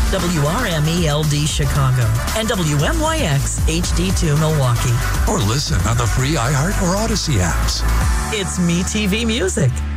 WRMELD Chicago, and WMYX HD2 Milwaukee. Or listen on the free iHeart or Odyssey apps. It's MeTV Music.